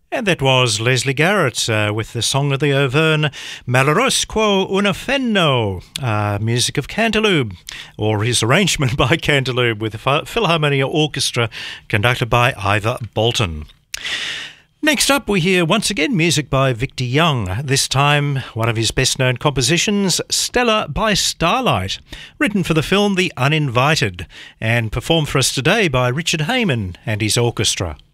And that was Leslie Garrett with the song of the Auvergne, Malorosquo una fenno, music of Cantilupe, or his arrangement by Cantilupe with the Philharmonia Orchestra conducted by Ivor Bolton. Next up, we hear once again music by Victor Young, this time one of his best-known compositions, Stella by Starlight, written for the film The Uninvited, and performed for us today by Richard Heyman and his orchestra.